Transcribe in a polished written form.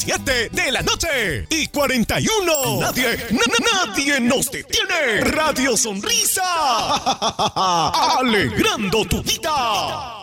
7 de la noche y 41. Nadie nos detiene. Radio Sonrisa. Alegrando tu vida.